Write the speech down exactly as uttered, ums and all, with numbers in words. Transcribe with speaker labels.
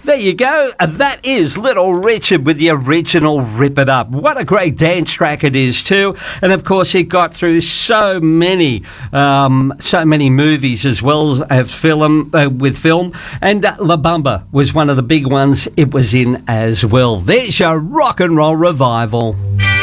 Speaker 1: There you go. That is Little Richard with the original Rip It Up. What a great dance track it is too. And of course, it got through so many, um, so many movies as well as film uh, with film. And uh, La Bamba was one of the big ones it was in as well. There's your rock and roll revival.